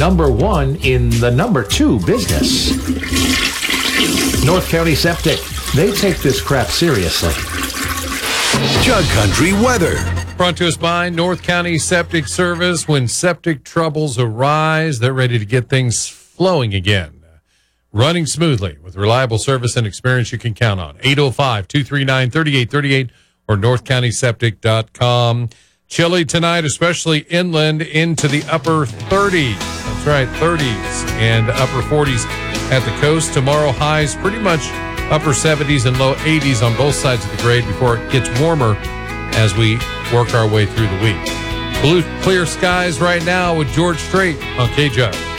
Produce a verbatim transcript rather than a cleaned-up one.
number one in the number two business. North County Septic. They take this crap seriously. Jug Country weather. Brought to us by North County Septic Service. When septic troubles arise, they're ready to get things flowing again. Running smoothly with reliable service and experience you can count on. eight oh five, two three nine, three eight three eight or north county septic dot com. Chilly tonight, especially inland into the upper thirties. That's right, thirties and upper forties at the coast. Tomorrow highs pretty much upper seventies and low eighties on both sides of the grade before it gets warmer as we work our way through the week. Blue clear skies right now with George Strait on K J U G.